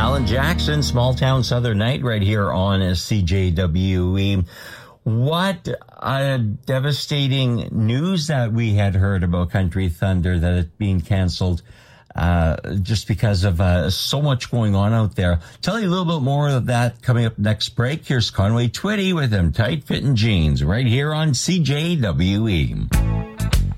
Alan Jackson, Small Town Southern Night, right here on CJWE. What devastating news that we had heard about Country Thunder, that it's being canceled just because of so much going on out there. Tell you a little bit more of that coming up next break. Here's Conway Twitty with them tight fitting jeans right here on CJWE.